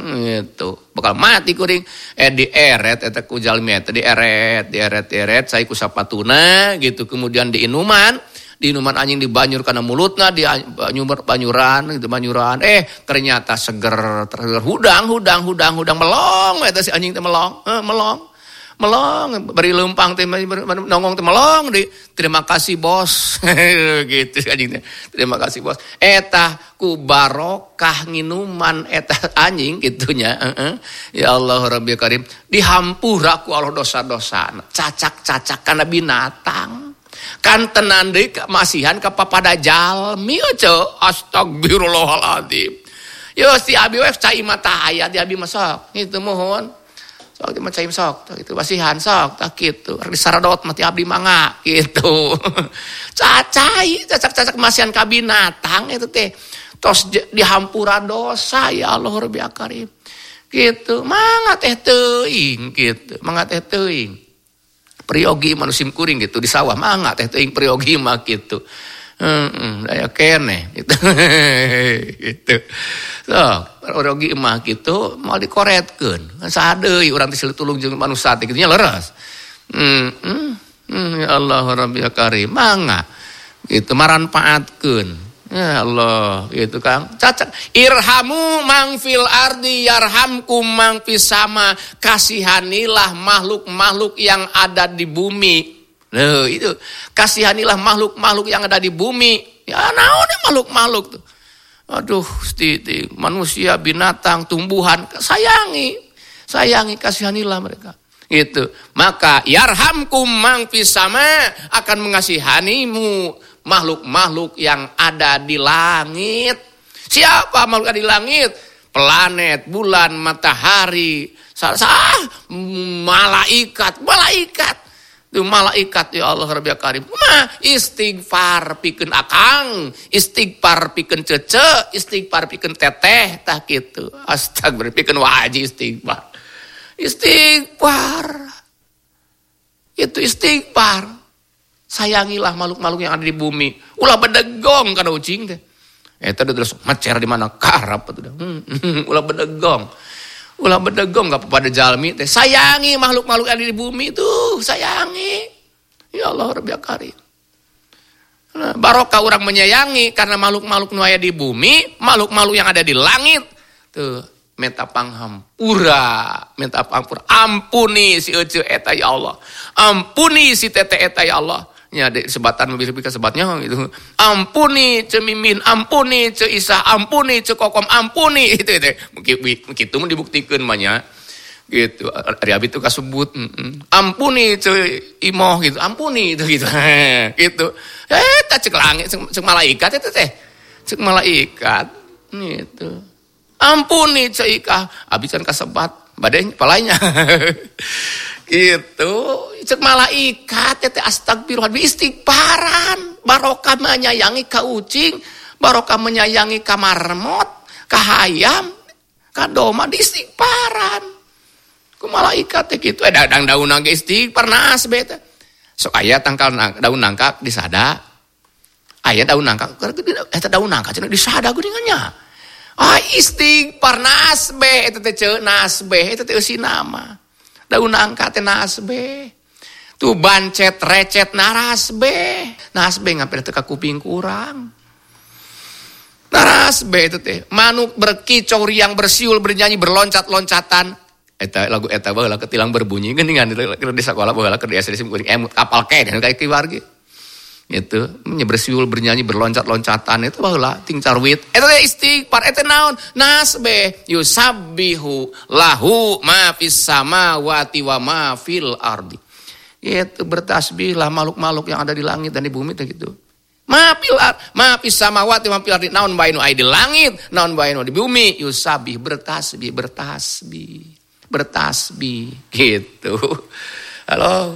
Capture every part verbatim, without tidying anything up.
gitu. Bakal mati kuring. Eh dieret eta ku jalmi eta dieret, dieret-eret saya ku sapatuna gitu. Kemudian di inuman, di inuman anjing dibanyur kana mulutna, di banyur banyuran gitu banyuran. Eh ternyata seger, terseger hudang, hudang, hudang, hudang melong eta si anjing teh melong, eh, melong. Melong, beri lempang teh nongong teh melong di terima kasih bos gitu anjing. Terima kasih bos. Eta ku barokah minuman eta anjing gitunya. Uh-uh. Ya Allah Rabbi Karim, dihampura ku Allah dosa-dosa. Cacak-cacak kana binatang. Kan tenan deui masihan ka papada jalmi aja. Astagfirullahaladzim. Yo si abi we cai mata aya di abi masok. Itu mohon. Sok itu macam sok, itu basihan sok, tak gitu. Di saradot mati abdi mangga gitu. Cacai, cacak-cacak masihan ka binatang itu teh. Tos dihampura dosa ya Allah Rabbi Karim. Gitu, mangga teh teuing gitu, mangga teh teuing. Priogi manusim kuring gitu di sawah mangga teh teuing priogi mah gitu. Heeh, daya kene gitu. Gitu. So, priogi mah gitu mau dikoretkeun. Saha deui urang teh tulung jeung manusia teh kitu nya leres. Heeh. Ya Allah Rabbi Karim, mangga gitu maranfaatkeun. Ya Allah, gitu Kang. Cacak. Irhamu mang fil ardi yarhamkum mang fis sama. Kasihanilah makhluk-makhluk yang ada di bumi. Loh, itu kasihanilah makhluk-makhluk yang ada di bumi. Ya naon makhluk-makhluk tuh. Aduh, titi, manusia, binatang, tumbuhan, sayangi. Sayangi, kasihanilah mereka. Gitu. Maka yarhamkum mang fis sama akan mengasihanimu makhluk-makhluk yang ada di langit. Siapa makhluk ada di langit? Planet, bulan, matahari, sah, malaikat, malaikat. Itu malaikat ya Allah Rabbi Karim. Mah istighfar pikeun akang, istighfar pikeun cece, istighfar pikeun teteh tah kitu. Astagfirullah pikeun wajib istighfar. Istighfar. Itu istighfar. Sayangilah makhluk-makhluk yang ada di bumi. Ulah bedegong kana ucing teh. Eta terus macer di mana karap atuh. Hmm, ulah bedegong. Ulah bedegong enggak pada jalmi teh. Sayangi makhluk-makhluk yang ada di bumi tuh, sayangi. Ya Allah Rabbi Karim. Nah, barokah orang menyayangi karena makhluk-makhluk nu aya di bumi, makhluk-makhluk yang ada di langit. Tuh, meta panghampura, meta panghampura. Ampuni si ece eta ya Allah. Ampuni si tete eta ya Allah. Ya de sebatan bisa bika sebatnya gitu. Ampuni ce Mimin, ampuni ce Isa, ampuni ce Kokom, ampuni itu itu. Mungkin kitu mun dibuktikeun mah nya. Gitu. Ari abi teh kasebut, ampuni ce Imoh gitu. Ampuni itu gitu. Gitu. Eta cek langit cek malaikat eta teh. Cek malaikat gitu. Ampuni ce Ika, abi can kasebat bade palanya. Gitu, cek malaikat teh astagfirullah istighfaran, barokah menyayangi ka ucing, barokah menyayangi ka marmot, ka hayam, ka doma di istighfaran. Ku malaikat teh kitu, eh dadang daun nangka istighfar naas beta. Sok aya tangkal daun nangka di sada. Aya daun nangka, eta daun nangka cenah di sada geuningannya. Ah istighfar naas be eta teh ceuk naas be eta teh eusi nama. Daun nangka teh nasbe. Tuh bancet recet narasbe. Nasbe ngapain teh ka kuping kurang. Narasbe itu teh. Manuk berkicau riang bersiul bernyanyi berloncat-loncatan. Eta lagu eta baheula ketilang berbunyi geuningan keur di sakola baheula keur di S D kuring emut kapal ke dan kayak kiwargi. Gitu, bersiul bernyanyi berloncat-loncatan itu baheula ting carwit. Eta teh istighfar eta naon? Nasbe yusabbihu lahu ma fis samawati wa ma fil ardi. Itu bertasbihlah makhluk-makhluk yang ada di langit dan di bumi teh gitu. Ma fil ard, ma fis samawati wa fil ardi naon bae nu aya di langit, naon bae nu di bumi, yusabbih bertasbih, bertasbih, bertasbih gitu. Halo.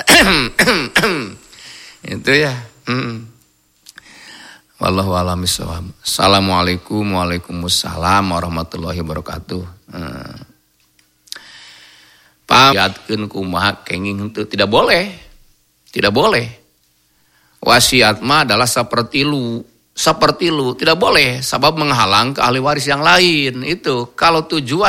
Itu ya. Hmm. Wallahu a'lam bishawab. Assalamualaikum waalaikumsalam warahmatullahi wabarakatuh. Hmm. Pamiatkeun kumaha kenging henteu tidak boleh. Tidak boleh. Wasiat mah adalah seperti lu, seperti lu tidak boleh sebab menghalang ke ahli waris yang lain. Itu kalau tujuan